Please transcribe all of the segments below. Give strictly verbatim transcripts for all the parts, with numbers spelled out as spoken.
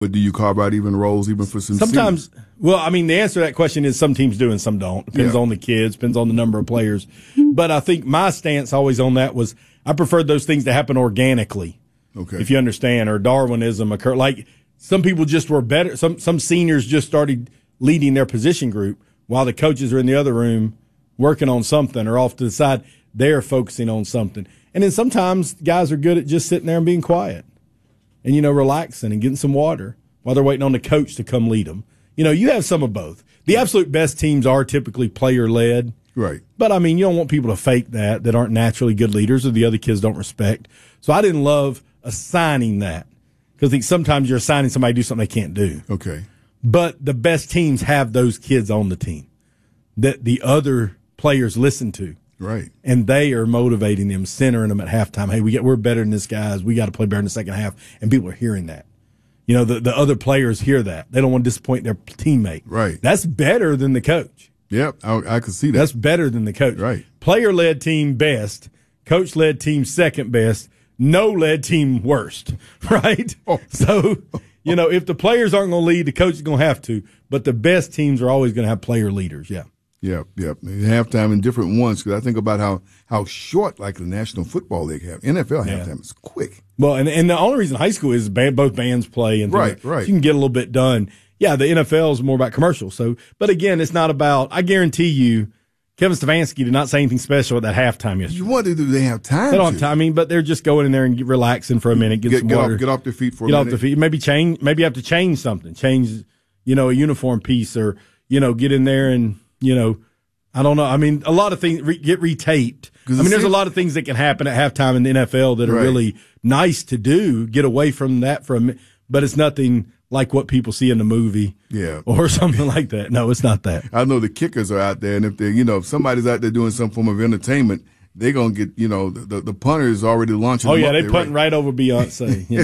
But do you carve out even roles even for some Sometimes, seniors? Well, I mean, the answer to that question is some teams do and some don't. Depends Yeah. on the kids, depends on the number of players. But I think my stance always on that was I preferred those things to happen organically. Okay. If you understand, or Darwinism occur. Like some people just were better. Some some seniors just started leading their position group while the coaches are in the other room working on something or off to the side. They're focusing on something. And then sometimes guys are good at just sitting there and being quiet and, you know, relaxing and getting some water while they're waiting on the coach to come lead them. You know, you have some of both. The absolute best teams are typically player-led. Right. But, I mean, you don't want people to fake that, that aren't naturally good leaders or the other kids don't respect. So I didn't love assigning that because I think sometimes you're assigning somebody to do something they can't do. Okay. But the best teams have those kids on the team that the other players listen to. Right. And they are motivating them, centering them at halftime. Hey, we get, we're better than this, guys. We got to play better in the second half. And people are hearing that. You know, the, the other players hear that. They don't want to disappoint their teammate. Right. That's better than the coach. Yep, I, I could see that. That's better than the coach. Right. Player-led team best, coach-led team second best, no-led team worst, right? Oh. So, you know, if the players aren't going to lead, the coach is going to have to. But the best teams are always going to have player leaders, yeah. Yep, yep. Halftime in different ones because I think about how, how short like the National Football League have. N F L Yeah. halftime is quick. Well, and and the only reason high school is band, both bands play and things Right, like- right. so you can get a little bit done. Yeah, the N F L is more about commercials. So, but again, it's not about. I guarantee you, Kevin Stefanski did not say anything special at that halftime yesterday. You wonder, do they have time? They don't have to? time. I mean, but they're just going in there and get, relaxing for a minute, get, Get, some get, water, off, get off their feet for a get minute. off their feet. Maybe change. Maybe you have to change something. Change, you know, a uniform piece, or you know, get in there and you know. I don't know. I mean, a lot of things re- get retaped. I mean, there's a lot of things that can happen at halftime in the N F L that are Right. really nice to do. Get away from that for a minute, but it's nothing like what people see in the movie, Yeah. or something like that. No, it's not that. I know the kickers are out there, and if they, you know, if somebody's out there doing some form of entertainment, they're gonna get, you know, the the, the punter is already launching. Oh them yeah, up they there, putting right over Beyonce. You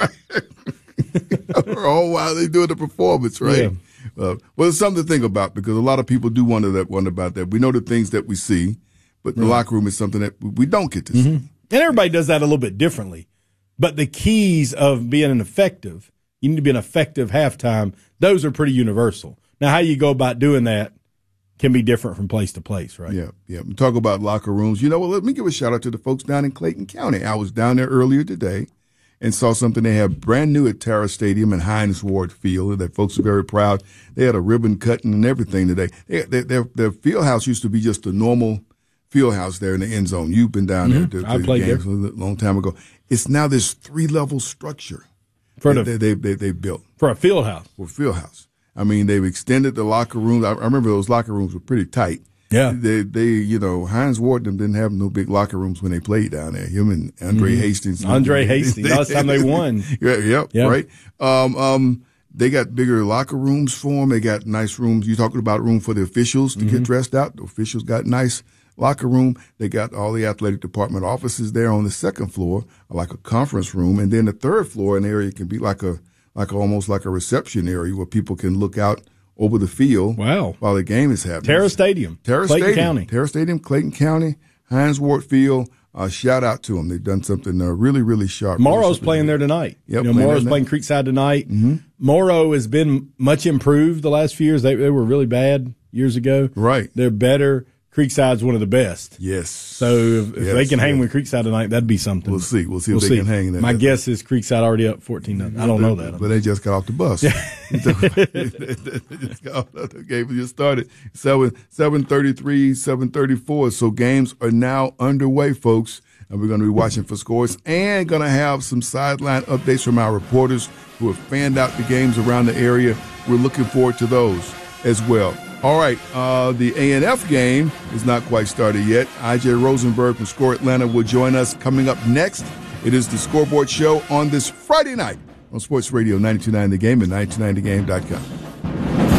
know, oh, while they doing the performance, right? Yeah. Uh, well, it's something to think about because a lot of people do wonder that wonder about that. We know the things that we see, but the Right. locker room is something that we don't get to see. And everybody does that a little bit differently. But the keys of being an effective, you need to be an effective halftime. Those are pretty universal. Now, how you go about doing that can be different from place to place, right? Yeah, yeah. We talk about locker rooms. You know what? Let me give a shout out to the folks down in Clayton County. I was down there earlier today and saw something they have brand new at Terra Stadium and Hines Ward Field that folks are very proud. They had a ribbon cutting and everything today. They, they, their, their field house used to be just a normal field house there in the end zone. You've been down Mhm. there to, I to played games there. a long time ago. It's now this three-level structure For that the- they, they, they, they built. For a field house. For a field house. I mean, they've extended the locker rooms. I, I remember those locker rooms were pretty tight. Yeah. They, they, you know, Hines Ward them didn't have no big locker rooms when they played down there. Him and Andre Mhm. Hastings. Andre Hastings. Last time they won. Yeah, yep, Yeah. right. Um, um, they got bigger locker rooms for them. They got nice rooms. You talking about room for the officials to Mhm. get dressed out. The officials got nice locker room. They got all the athletic department offices there on the second floor, like a conference room. And then the third floor, an area can be like a, like almost like a reception area where people can look out over the field. Wow. While the game is happening. Terra Stadium. Terra Clayton Stadium. County. Terra Stadium, Clayton County, Hines Ward Field. Uh, shout out to them. They've done something uh, really, really sharp. Morrow's playing there tonight. Yep, you know, playing Morrow's there playing Creekside tonight. Mm-hmm. Morrow has been much improved the last few years. They, they were really bad years ago. Right. They're better. Creekside's one of the best. Yes. So if, if Yes, they can hang yes. with Creekside tonight, that'd be something. We'll see. We'll see if they can hang that- My that- guess is Creekside already up fourteen nothing. I don't know that. But they just got off the bus. they just got off the game just started. Seven seven thirty three, seven thirty four. So games are now underway, folks. And we're going to be watching for scores and going to have some sideline updates from our reporters who have fanned out the games around the area. We're looking forward to those as well. All right, uh, the A and F game is not quite started yet. I J Rosenberg from Score Atlanta will join us coming up next. It is the Scoreboard Show on this Friday night on Sports Radio ninety-two point nine The Game and ninety-two point nine the game dot com.